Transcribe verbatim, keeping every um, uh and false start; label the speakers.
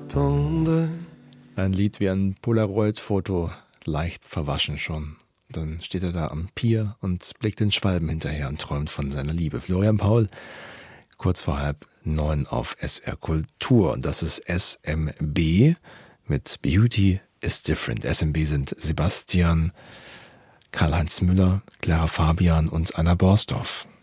Speaker 1: tendresse.
Speaker 2: Ein Lied wie ein Polaroid-Foto, leicht verwaschen schon. Dann steht er da am Pier und blickt den Schwalben hinterher und träumt von seiner Liebe. Florian Paul, kurz vor halb neun auf S R Kultur. Und das ist S M B mit Beauty is Different. S M B sind Sebastian, Karl-Heinz Müller, Clara Fabian und Anna Borsdorf.